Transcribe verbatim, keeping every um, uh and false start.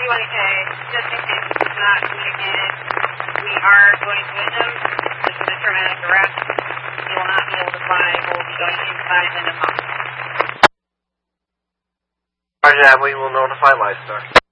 thirty-one K, just in case this is not communicated, we are going to Wyndham. This is a terminal arrest. You will not be able to fly. We'll be going inside Wyndham Hospital. Roger that, we will notify Lifestar.